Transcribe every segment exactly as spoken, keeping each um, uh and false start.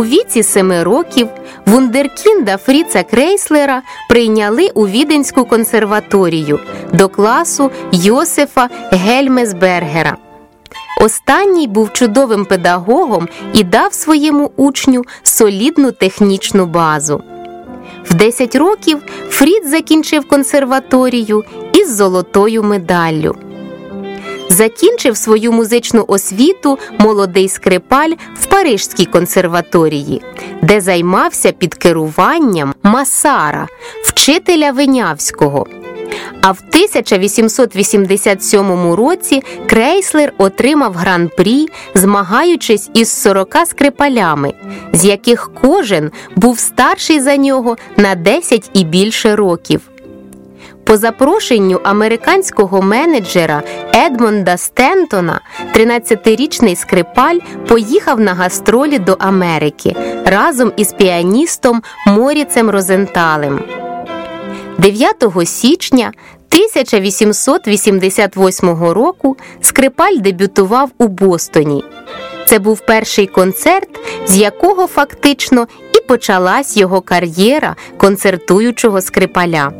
віці семи років вундеркінда Фріца Крейслера прийняли у Віденську консерваторію до класу Йосифа Гельмесбергера. Останній був чудовим педагогом і дав своєму учню солідну технічну базу. В десять років Фріц закінчив консерваторію із золотою медаллю. Закінчив свою музичну освіту молодий скрипаль в Паризькій консерваторії, де займався під керуванням Масара, вчителя Винявського. А в тисяча вісімсот вісімдесят сьомому році Крейслер отримав гран-прі, змагаючись із сорока скрипалями, з яких кожен був старший за нього на десять і більше років. По запрошенню американського менеджера Едмонда Стентона тринадцятирічний скрипаль поїхав на гастролі до Америки разом із піаністом Моріцем Розенталем. дев'ятого січня тисяча вісімсот вісімдесят восьмого року скрипаль дебютував у Бостоні. Це був перший концерт, з якого фактично і почалась його кар'єра концертуючого скрипаля.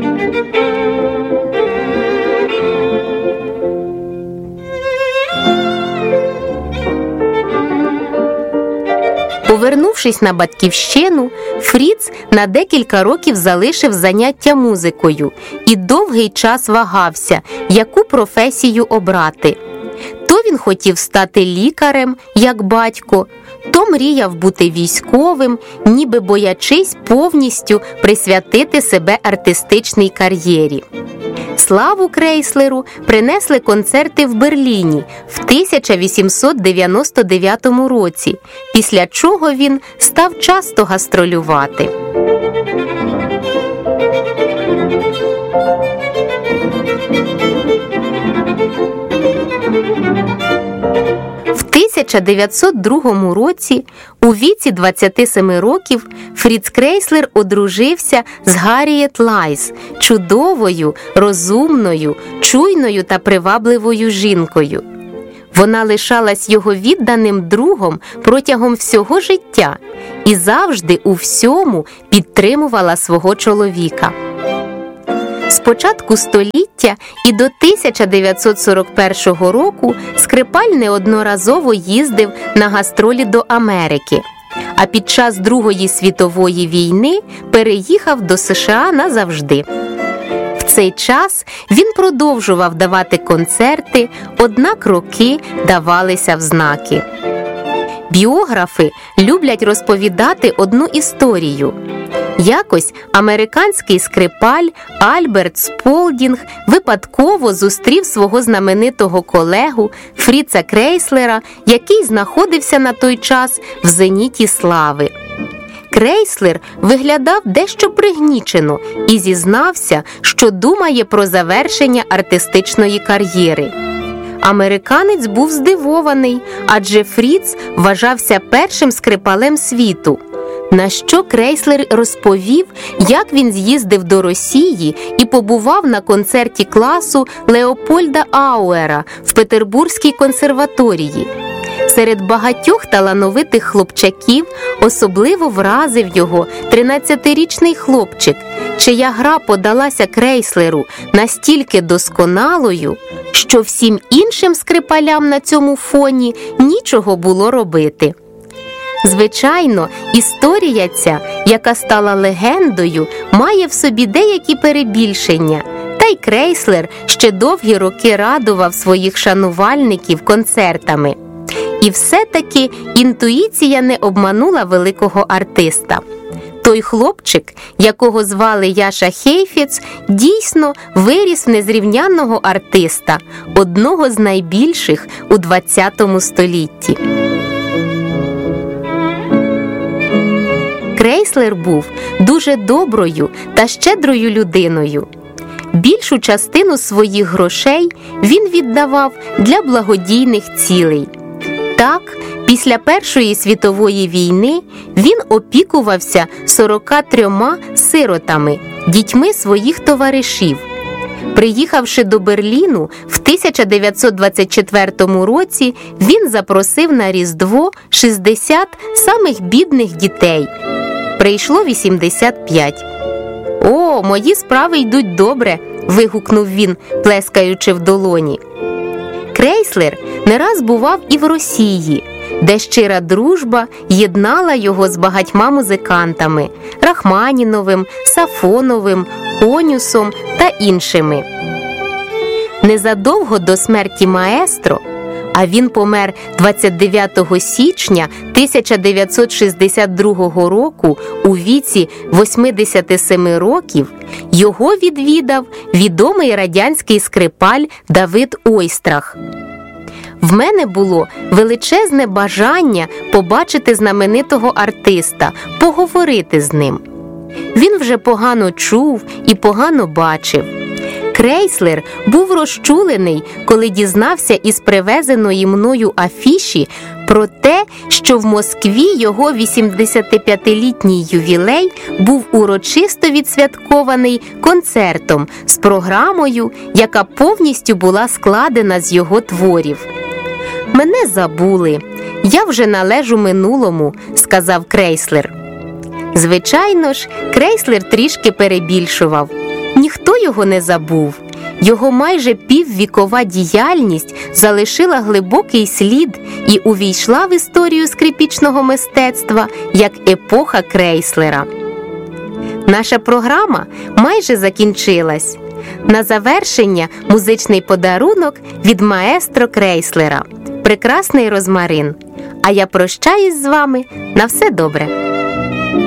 Повернувшись на батьківщину, Фріц на декілька років залишив заняття музикою і довгий час вагався, яку професію обрати. То він хотів стати лікарем, як батько, то мріяв бути військовим, ніби боячись повністю присвятити себе артистичній кар'єрі. Славу Крейслеру принесли концерти в Берліні в тисяча вісімсот дев'яносто дев'ятому році, після чого він став часто гастролювати. В тисяча дев'ятсот другому році, у віці двадцяти семи років, Фріц Крейслер одружився з Гарріет Лайс, чудовою, розумною, чуйною та привабливою жінкою. Вона лишалась його відданим другом протягом всього життя і завжди у всьому підтримувала свого чоловіка. З початку століття і до тисяча дев'ятсот сорок першого року скрипаль неодноразово їздив на гастролі до Америки, а під час Другої світової війни переїхав до США назавжди. В цей час він продовжував давати концерти, однак роки давалися в знаки. Біографи люблять розповідати одну історію. Якось американський скрипаль Альберт Сполдінг випадково зустрів свого знаменитого колегу Фріца Крейслера, який знаходився на той час в зеніті слави. Крейслер виглядав дещо пригнічено і зізнався, що думає про завершення артистичної кар'єри. Американець був здивований, адже Фріц вважався першим скрипалем світу. На що Крейслер розповів, як він з'їздив до Росії і побував на концерті класу Леопольда Ауера в Петербурзькій консерваторії. Серед багатьох талановитих хлопчаків особливо вразив його тринадцятирічний хлопчик, чия гра подалася Крейслеру настільки досконалою, що всім іншим скрипалям на цьому фоні нічого було робити. Звичайно, історія ця, яка стала легендою, має в собі деякі перебільшення, та й Крейслер ще довгі роки радував своїх шанувальників концертами. І все-таки інтуїція не обманула великого артиста. Той хлопчик, якого звали Яша Хейфець, дійсно виріс в незрівнянного артиста, одного з найбільших у ХХ столітті. Крейслер був дуже доброю та щедрою людиною. Більшу частину своїх грошей він віддавав для благодійних цілей. Так, після Першої світової війни він опікувався сорока трьома сиротами, дітьми своїх товаришів. Приїхавши до Берліну в тисяча дев'ятсот двадцять четвертому році, він запросив на Різдво шістдесят самих бідних дітей. Прийшло вісімдесят п'ять. «О, мої справи йдуть добре!» – вигукнув він, плескаючи в долоні. Крейслер не раз бував і в Росії, де щира дружба єднала його з багатьма музикантами – Рахманіновим, Сафоновим, Конюсом та іншими. Незадовго до смерті маестро, а він помер двадцять дев'ятого січня тисяча дев'ятсот шістдесят другого року у віці восьмидесяти семи років, його відвідав відомий радянський скрипаль Давид Ойстрах. В мене було величезне бажання побачити знаменитого артиста, поговорити з ним. Він вже погано чув і погано бачив. Крейслер був розчулений, коли дізнався із привезеної мною афіші про те, що в Москві його вісімдесятип'ятилітній ювілей був урочисто відсвяткований концертом з програмою, яка повністю була складена з його творів. «Мене забули, я вже належу минулому», – сказав Крейслер. Звичайно ж, Крейслер трішки перебільшував. Ніхто його не забув. Його майже піввікова діяльність залишила глибокий слід і увійшла в історію скрипічного мистецтва як епоха Крейслера. Наша програма майже закінчилась. На завершення музичний подарунок від маестро Крейслера – прекрасний розмарин. А я прощаюсь з вами. На все добре.